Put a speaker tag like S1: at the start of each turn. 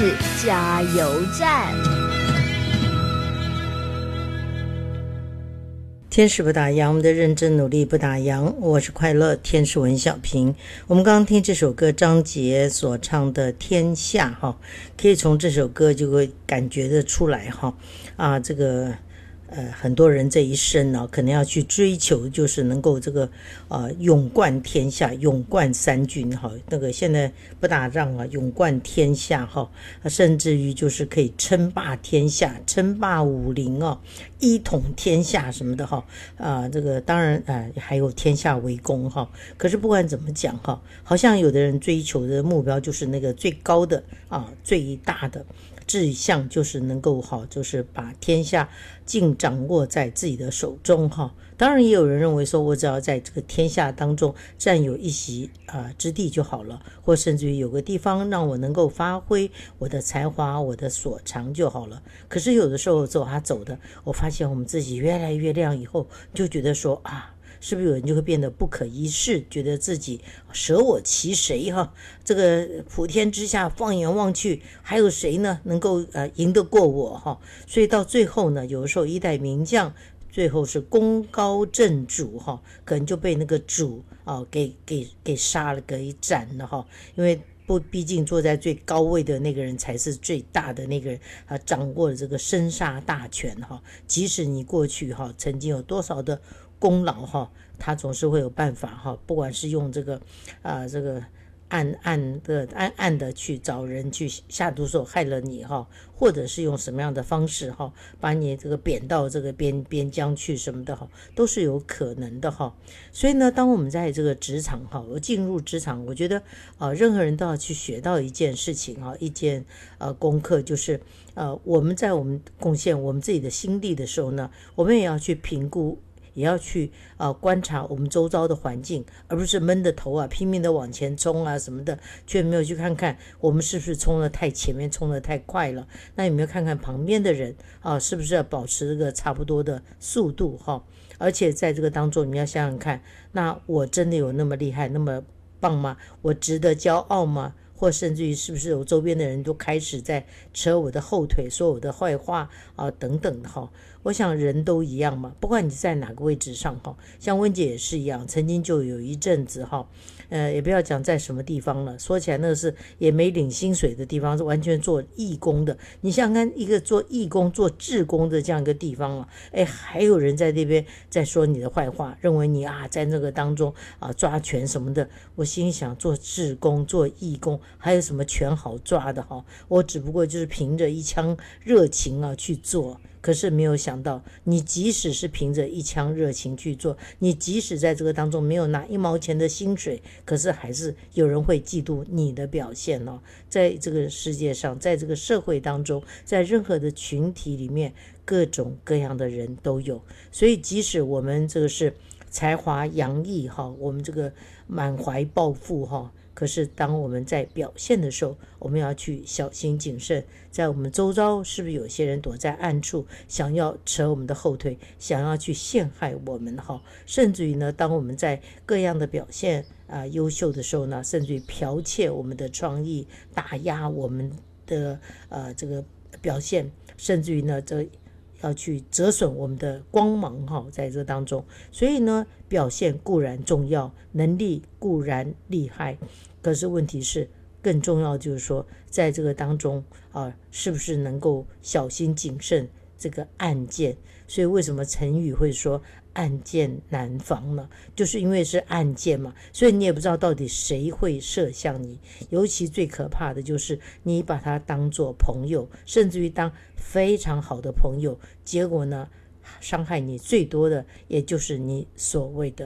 S1: 事加油站。
S2: 天使不打烊，我们的认真努力不打烊。我是快乐天使文小平。我们刚刚听这首歌，张杰所唱的《天下》哈，可以从这首歌就会感觉得出来哈这个很多人这一生呢，可能要去追求，就是能够这个勇冠天下，勇冠三军哈。那个现在不打仗啊，勇冠天下哈，甚至于就是可以称霸天下，称霸武林啊，一统天下什么的哈。这个当然还有天下为公哈。可是不管怎么讲哈，好像有的人追求的目标就是那个最高的最大的志向，就是能够就是把天下尽掌握在自己的手中哈。当然也有人认为说，我只要在这个天下当中占有一席之地就好了，或甚至于有个地方让我能够发挥我的才华，我的所长就好了。可是有的时候走的，我发现我们自己越来越亮以后，就觉得说是不是有人就会变得不可一世，觉得自己舍我其谁哈？这个普天之下放眼望去，还有谁呢能够赢得过我哈？所以到最后呢，有的时候一代名将最后是功高震主哈，可能就被那个主给杀了，给斩了哈，因为毕竟坐在最高位的那个人才是最大的那个人，掌握了这个生杀大权哈。即使你过去曾经有多少的功劳他总是会有办法不管是用这个暗的去找人去下毒手害了你或者是用什么样的方式把你这个贬到这个边疆去什么的都是有可能的所以呢，当我们在这个职场我进入职场，我觉得任何人都要去学到一件事情一件功课，就是我们在我们贡献我们自己的心力的时候呢，我们也要去评估，也要去观察我们周遭的环境，而不是闷着头拼命的往前冲什么的，却没有去看看我们是不是冲得太前面，冲得太快了。那有没有看看旁边的人是不是要保持这个差不多的速度而且在这个当中，你要想想看，那我真的有那么厉害，那么棒吗？我值得骄傲吗？或甚至于是不是我周边的人都开始在扯我的后腿，说我的坏话等等的我想人都一样嘛，不管你在哪个位置上像温姐也是一样，曾经就有一阵子也不要讲在什么地方了，说起来那个是也没领薪水的地方，是完全做义工的。你想想看，一个做义工做志工的这样一个地方还有人在那边在说你的坏话，认为你在那个当中抓权什么的。我心想，做志工做义工还有什么权好抓的我只不过就是凭着一腔热情去做。可是没有想到，你即使是凭着一腔热情去做，你即使在这个当中没有拿1毛钱的薪水，可是还是有人会嫉妒你的表现在这个世界上，在这个社会当中，在任何的群体里面，各种各样的人都有。所以即使我们这个是才华洋溢我们这个满怀抱负可是当我们在表现的时候，我们要去小心谨慎，在我们周遭是不是有些人躲在暗处，想要扯我们的后腿，想要去陷害我们甚至于呢，当我们在各样的表现优秀的时候呢，甚至于剽窃我们的创意，打压我们的这个表现，甚至于呢要去折损我们的光芒在这当中。所以呢，表现固然重要，能力固然厉害，可是问题是更重要就是说，在这个当中是不是能够小心谨慎这个暗箭。所以为什么成语会说暗箭难防呢？就是因为是暗箭嘛，所以你也不知道到底谁会射向你。尤其最可怕的就是你把他当作朋友，甚至于当非常好的朋友，结果呢，伤害你最多的也就是你所谓的